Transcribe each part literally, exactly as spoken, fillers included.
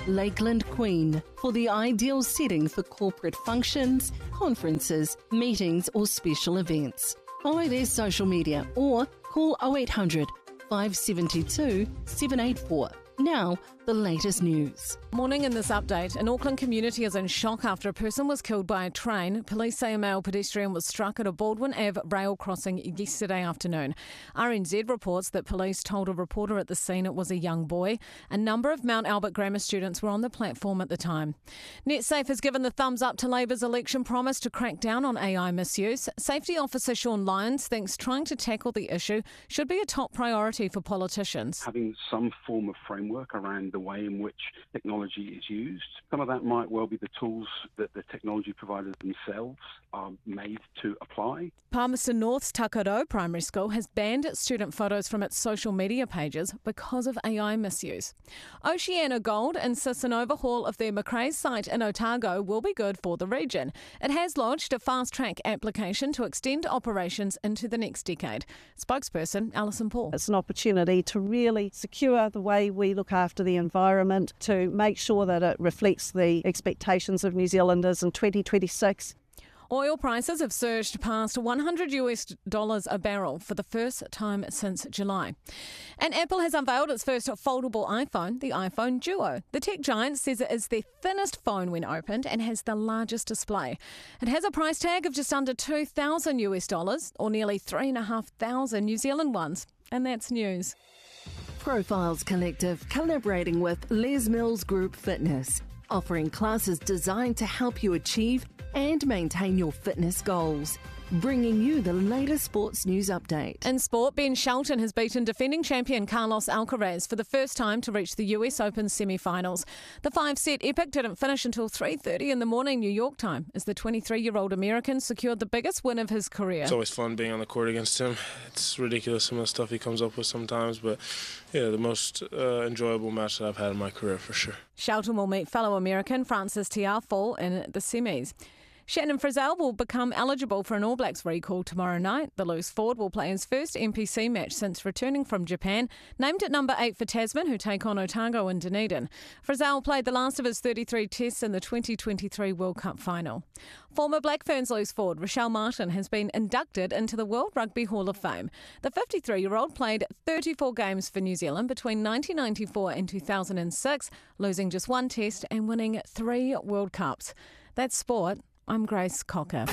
Lakeland Queen, for the ideal setting for corporate functions, conferences, meetings or special events. Follow their social media or call oh eight hundred, five seven two, seven eight four. Now, the latest news. Morning in this update. An Auckland community is in shock after a person was killed by a train. Police say a male pedestrian was struck at a Baldwin Avenue rail crossing yesterday afternoon. R N Z reports that police told a reporter at the scene it was a young boy. A number of Mount Albert Grammar students were on the platform at the time. NetSafe has given the thumbs up to Labour's election promise to crack down on A I misuse. Safety Officer Sean Lyons thinks trying to tackle the issue should be a top priority for politicians. Having some form of framework around the way in which technology is used. Some of that might well be the tools that the technology providers themselves are made to apply. Palmerston North's Takaro Primary School has banned student photos from its social media pages because of A I misuse. Oceana Gold insists an overhaul of their Macraes site in Otago will be good for the region. It has lodged a fast-track application to extend operations into the next decade. Spokesperson Alison Paul. It's an opportunity to really secure the way we look after the environment, to make sure that it reflects the expectations of New Zealanders in twenty twenty-six. Oil prices have surged past one hundred US dollars a barrel for the first time since July. And Apple has unveiled its first foldable iPhone, the iPhone Duo. The tech giant says it is the thinnest phone when opened and has the largest display. It has a price tag of just under two thousand US dollars, or nearly three thousand five hundred New Zealand ones. And that's news. Profiles Collective collaborating with Les Mills Group Fitness, offering classes designed to help you achieve and maintain your fitness goals. Bringing you the latest sports news update. In sport, Ben Shelton has beaten defending champion Carlos Alcaraz for the first time to reach the U S Open semi-finals. The five-set epic didn't finish until three thirty in the morning New York time as the twenty-three-year-old American secured the biggest win of his career. It's always fun being on the court against him. It's ridiculous some of the stuff he comes up with sometimes, but yeah, the most uh, enjoyable match that I've had in my career for sure. Shelton will meet fellow American Francis Tiafoe in the semis. Shannon Frizzell will become eligible for an All Blacks recall tomorrow night. The loose forward will play his first N P C match since returning from Japan, named at number eight for Tasman, who take on Otago in Dunedin. Frizzell played the last of his thirty-three tests in the twenty twenty-three World Cup final. Former Black Ferns loose forward Rochelle Martin has been inducted into the World Rugby Hall of Fame. The fifty-three-year-old played thirty-four games for New Zealand between nineteen ninety-four and two thousand six, losing just one test and winning three World Cups. That's sport. I'm Grace Cocker.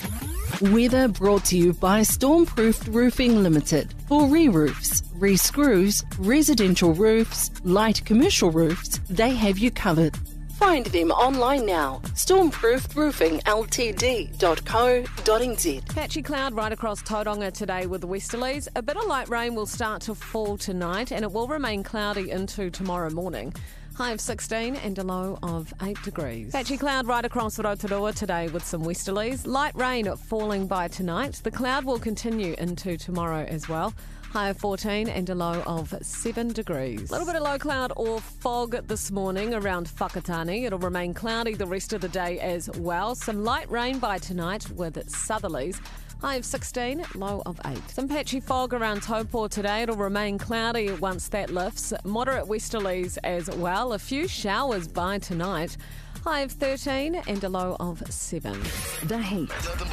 Weather brought to you by Stormproofed Roofing Limited. For re-roofs, re-screws, residential roofs, light commercial roofs, they have you covered. Find them online now. stormproofed roofing l t d dot co dot n z. Patchy cloud right across Tauranga today with westerlies. A bit of light rain will start to fall tonight and it will remain cloudy into tomorrow morning. High of sixteen and a low of eight degrees. Patchy cloud right across Rotorua today with some westerlies. Light rain falling by tonight. The cloud will continue into tomorrow as well. High of fourteen and a low of seven degrees. A little bit of low cloud or fog this morning around Whakatane. It'll remain cloudy the rest of the day as well. Some light rain by tonight with southerlies. High of sixteen, low of eight. Some patchy fog around Taupō today. It'll remain cloudy once that lifts. Moderate westerlies as well. A few showers by tonight. High of thirteen and a low of seven. The Heat.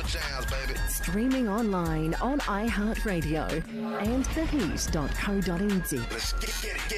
Streaming online on iHeartRadio and the heat dot co dot n z.